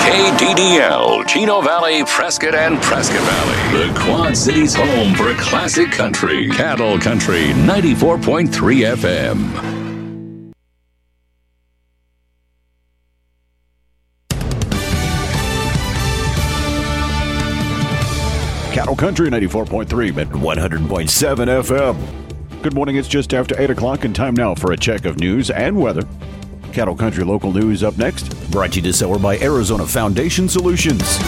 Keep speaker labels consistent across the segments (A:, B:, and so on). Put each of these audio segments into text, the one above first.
A: KDDL, Chino Valley, Prescott, and Prescott Valley. The Quad Cities' home for classic country. Cattle Country 94.3 FM.
B: Cattle Country 94.3 at 100.7 FM. Good morning. It's just after 8 o'clock and time now for a check of news and weather. Cattle Country local news up next. Brought to you this hour by Arizona Foundation Solutions.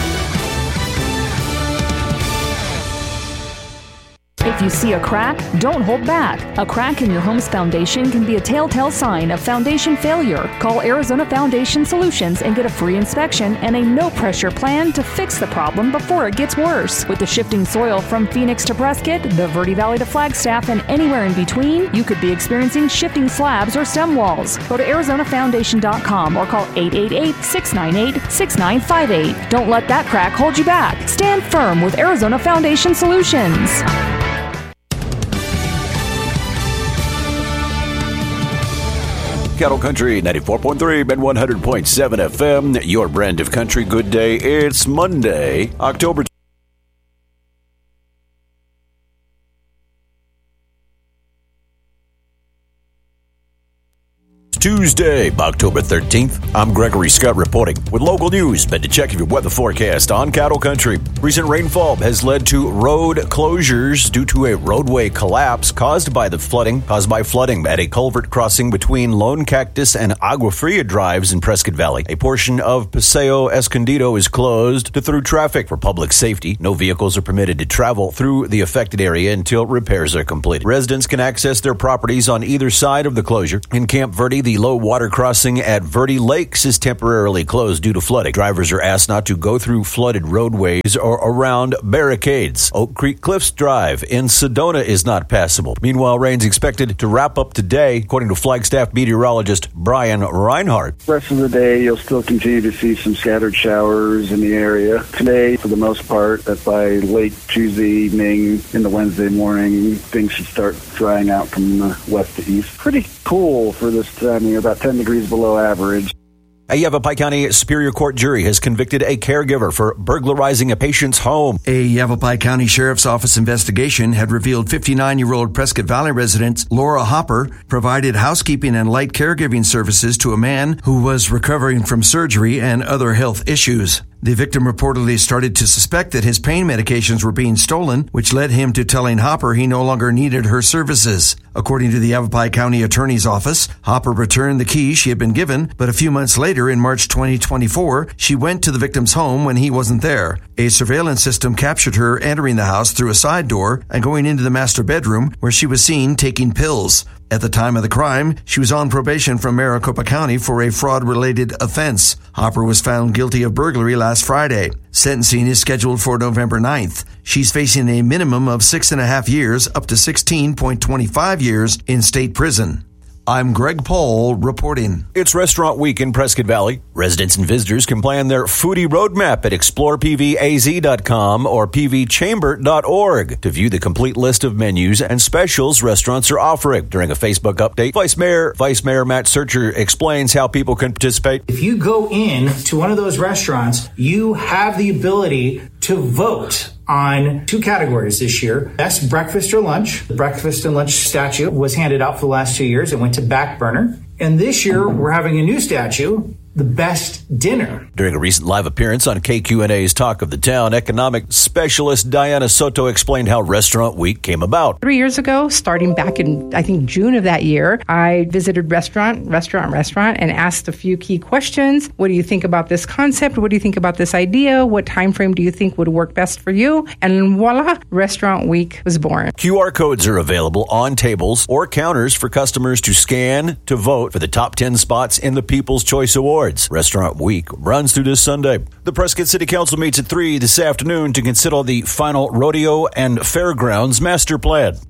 C: If you see a crack, don't hold back. A crack in your home's foundation can be a telltale sign of foundation failure. Call Arizona Foundation Solutions and get a free inspection and a no-pressure plan to fix the problem before it gets worse. With the shifting soil from Phoenix to Prescott, the Verde Valley to Flagstaff, and anywhere in between, you could be experiencing shifting slabs or stem walls. Go to ArizonaFoundation.com or call 888-698-6958. Don't let that crack hold you back. Stand firm with Arizona Foundation Solutions.
B: Cattle Country 94.3 and 100.7 FM. Your brand of country. Good day. It's Monday, October Tuesday, October 13th. I'm Gregory Scott reporting with local news. But to check your weather forecast on Cattle Country. Recent rainfall has led to road closures due to a roadway collapse caused by flooding at a culvert crossing between Lone Cactus and Agua Fria drives in Prescott Valley. A portion of Paseo Escondido is closed to through traffic for public safety. No vehicles are permitted to travel through the affected area until repairs are completed. Residents can access their properties on either side of the closure. In Camp Verde, the low water crossing at Verde Lakes is temporarily closed due to flooding. Drivers are asked not to go through flooded roadways or around barricades. Oak Creek Cliffs Drive in Sedona is not passable. Meanwhile, rain's expected to wrap up today, according to Flagstaff meteorologist Brian Reinhardt.
D: The rest of the day, you'll still continue to see some scattered showers in the area. Today, for the most part, that by late Tuesday evening into Wednesday morning, things should start drying out from west to east. Pretty cool for this time of year, about 10 degrees below average.
B: A Yavapai County Superior Court jury has convicted a caregiver for burglarizing a patient's home.
E: A Yavapai County Sheriff's Office investigation had revealed 59-year-old Prescott Valley resident Laura Hopper provided housekeeping and light caregiving services to a man who was recovering from surgery and other health issues. The victim reportedly started to suspect that his pain medications were being stolen, which led him to telling Hopper he no longer needed her services. According to the Yavapai County Attorney's Office, Hopper returned the keys she had been given, but a few months later, in March 2024, she went to the victim's home when he wasn't there. A surveillance system captured her entering the house through a side door and going into the master bedroom, where she was seen taking pills. At the time of the crime, she was on probation from Maricopa County for a fraud-related offense. Hopper was found guilty of burglary last Friday. Sentencing is scheduled for November 9th. She's facing a minimum of 6.5 years up to 16.25 years in state prison. I'm Greg Paul reporting.
B: It's Restaurant Week in Prescott Valley. Residents and visitors can plan their foodie roadmap at explorepvaz.com or pvchamber.org to view the complete list of menus and specials restaurants are offering. During a Facebook update, Vice Mayor Matt Searcher explains how people can participate.
F: If you go in to one of those restaurants, you have the ability to vote on 2 categories this year. Best breakfast or lunch. The breakfast and lunch statue was handed out for the last 2 years. It went to back burner. And this year, we're having a new statue, the best dinner.
B: During a recent live appearance on KQNA's Talk of the Town, economic specialist Diana Soto explained how Restaurant Week came about.
G: 3 years ago, starting back in, I think, June of that year, I visited restaurant, and asked a few key questions. What do you think about this concept? What do you think about this idea? What time frame do you think would work best for you? And voila, Restaurant Week was born.
B: QR codes are available on tables or counters for customers to scan to vote for the top 10 spots in the People's Choice Awards. Restaurant Week runs through this Sunday. The Prescott City Council meets at 3 this afternoon to consider the final rodeo and fairgrounds master plan.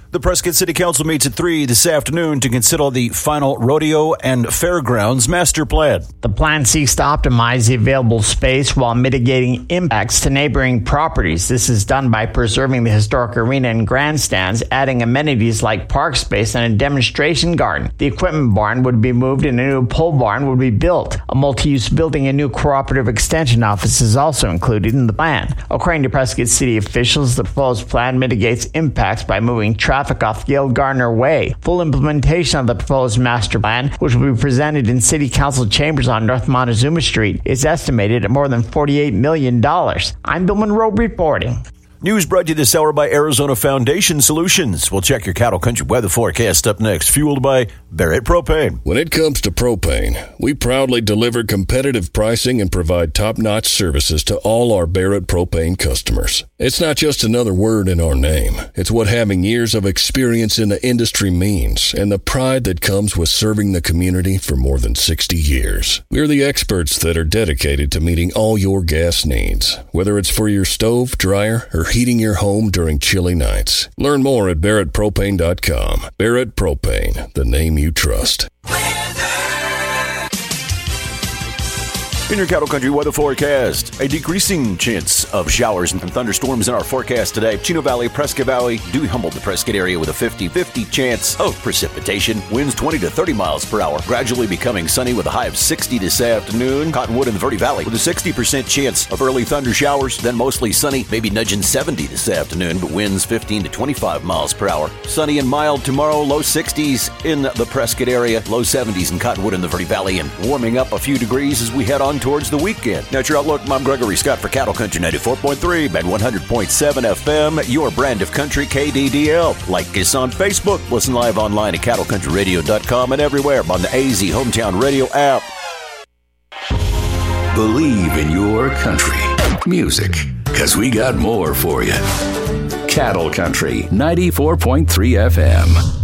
B: The Prescott City Council meets at 3 this afternoon to consider the final rodeo and fairgrounds master plan.
H: The plan seeks to optimize the available space while mitigating impacts to neighboring properties. This is done by preserving the historic arena and grandstands, adding amenities like park space and a demonstration garden. The equipment barn would be moved and a new pole barn would be built. A multi-use building and new cooperative extension office is also included in the plan. According to Prescott City officials, the proposed plan mitigates impacts by moving traffic off Gail Gardner Way. Full implementation of the proposed master plan, which will be presented in City Council chambers on North Montezuma Street, is estimated at more than $48 million. I'm Bill Monroe reporting.
B: News brought to you this hour by Arizona Foundation Solutions. We'll check your cattle country weather forecast up next, fueled by Barrett Propane.
A: When it comes to propane, we proudly deliver competitive pricing and provide top-notch services to all our Barrett Propane customers. It's not just another word in our name. It's what having years of experience in the industry means, and the pride that comes with serving the community for more than 60 years. We're the experts that are dedicated to meeting all your gas needs, whether it's for your stove, dryer, or heating your home during chilly nights. Learn more at barrettpropane.com. Barrett Propane, the name you trust.
B: In your cattle country weather forecast, a decreasing chance of showers and thunderstorms in our forecast today. Chino Valley, Prescott Valley, Dewey Humboldt, the Prescott area with a 50-50 chance of precipitation. Winds 20 to 30 miles per hour. Gradually becoming sunny with a high of 60 this afternoon. Cottonwood in the Verde Valley with a 60% chance of early thunder showers. Then mostly sunny, maybe nudging 70 this afternoon, but winds 15 to 25 miles per hour. Sunny and mild tomorrow, low 60s in the Prescott area, low 70s in Cottonwood in the Verde Valley, and warming up a few degrees as we head on towards the weekend. Now, it's your outlook. I'm Gregory Scott for Cattle Country 94.3 and 100.7 FM, your brand of country, KDDL. Like us on Facebook. Listen live online at cattlecountryradio.com and everywhere on the AZ Hometown Radio app.
A: Believe in your country. Music, because we got more for you. Cattle Country 94.3 FM.